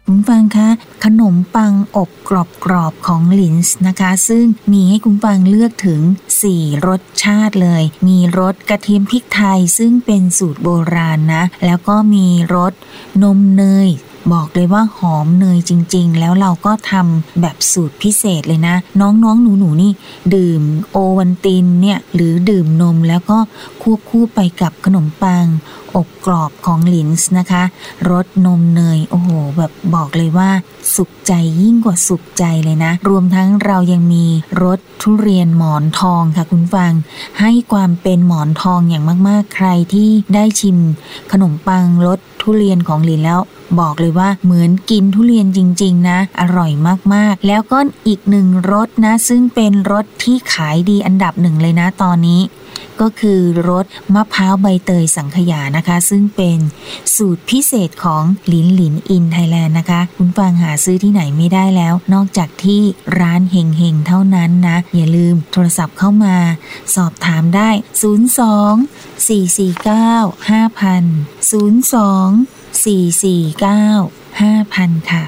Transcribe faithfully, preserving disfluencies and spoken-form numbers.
คุณฟังคะขนมปังอบกรอบๆของลินส์นะคะซึ่งมีให้คุณฟังเลือกถึงสี่รสชาติเลยมีรสกระเทียมพริกไทยซึ่งเป็นสูตรโบราณนะแล้วก็มีรสนมเนยบอกเลยว่าหอมเนยจริงๆแล้วเราก็ทำแบบสูตรพิเศษเลยนะน้องๆหนูๆนี่ดื่มโอวัลตินเนี่ยหรือดื่มนมแล้วก็ควบคู่ไปกับขนมปังอบกรอบของลินส์นะคะรสนมเนยโอ้โหแบบบอกเลยว่าสุขใจยิ่งกว่าสุขใจเลยนะรวมทั้งเรายังมีรสทุเรียนหมอนทองค่ะคุณฟังให้ความเป็นหมอนทองอย่างมากๆใครที่ได้ชิมขนมปังรสทุเรียนของลินแล้วบอกเลยว่าเหมือนกินทุเรียนจริงๆนะอร่อยมากๆแล้วก็อีกหนึ่งรสนะซึ่งเป็นรสที่ขายดีอันดับหนึ่งเลยนะตอนนี้ก็คือรสมะพร้าวใบเตยสังขยานะคะซึ่งเป็นสูตรพิเศษของหลินหลินอินไทยแลนด์นะคะคุณฟังหาซื้อที่ไหนไม่ได้แล้วนอกจากที่ร้านเฮงเฮงเท่านั้นนะอย่าลืมโทรศัพท์เข้ามาสอบถามได้ศูนย์ สอง สี่ สี่ เก้า ห้า ศูนย์ ศูนย์ ศูนย์ สอง สี่ สี่ เก้า ห้า ศูนย์ ศูนย์ค่ะ